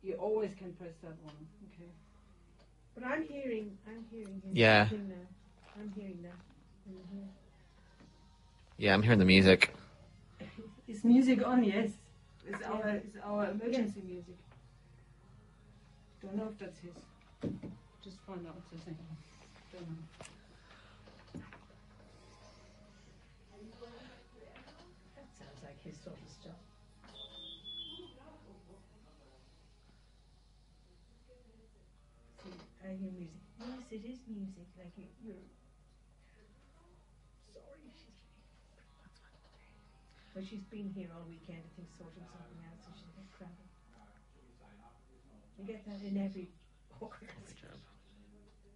You always can press that one. Okay. But I'm hearing him. Yeah. Him now. I'm hearing that. Mm-hmm. Yeah, I'm hearing the music. Is music on? Yes. It's our emergency music. Don't know if that's his. Just find out. Don't know. That sounds like his sort of stuff. See, I hear music. Yes, it is music. Like you're. Sorry, but she's been here all weekend, I think, sorting something out, so she's a bit crampy. You get that in every orchestra.